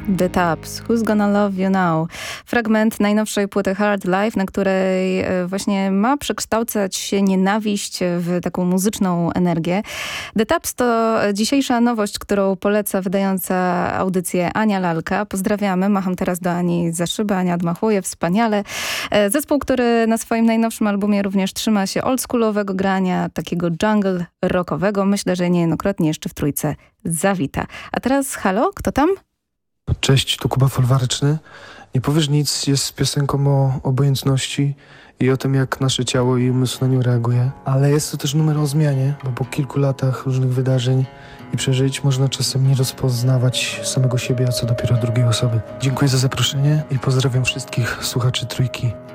The Taps, Who's Gonna Love You Now? Fragment najnowszej płyty Hard Life, na której właśnie ma przekształcać się nienawiść w taką muzyczną energię. The Taps to dzisiejsza nowość, którą poleca wydająca audycję Ania Lalka. Pozdrawiamy, macham teraz do Ani za szybę, Ania odmachuje, wspaniale. Zespół, który na swoim najnowszym albumie również trzyma się oldschoolowego grania, takiego jungle rockowego. Myślę, że niejednokrotnie jeszcze w trójce zawita. A teraz halo, kto tam? Cześć, tu Kuba Folwaryczny. Nie powiesz nic jest piosenką o obojętności i o tym, jak nasze ciało i umysł na nią reaguje. Ale jest to też numer o zmianie, bo po kilku latach różnych wydarzeń i przeżyć można czasem nie rozpoznawać samego siebie, a co dopiero drugiej osoby. Dziękuję za zaproszenie i pozdrawiam wszystkich słuchaczy Trójki.